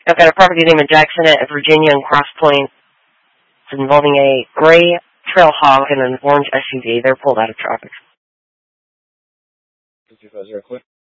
I've got a property named Jackson at Virginia and Cross Point. It's involving a gray Trailhawk and an orange SUV. They're pulled out of traffic. 250 clear.